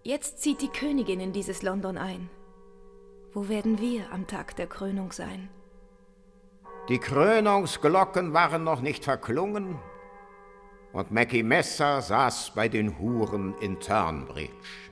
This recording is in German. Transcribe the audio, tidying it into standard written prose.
Jetzt zieht die Königin in dieses London ein. Wo werden wir am Tag der Krönung sein? Die Krönungsglocken waren noch nicht verklungen und Mackie Messer saß bei den Huren in Turnbridge.